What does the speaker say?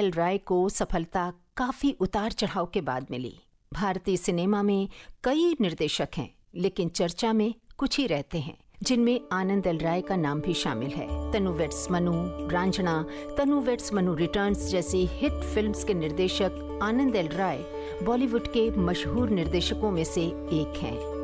L राय को सफलता काफी उतार चढ़ाव के बाद मिली। भारतीय सिनेमा में कई निर्देशक हैं, लेकिन चर्चा में कुछ ही रहते हैं, जिनमें आनंद एल राय का नाम भी शामिल है। तनु वेड्स मनु, रांझना, तनु वेड्स मनु रिटर्न्स जैसी हिट फिल्म्स के निर्देशक आनंद एल राय बॉलीवुड के मशहूर निर्देशकों में से एक हैं।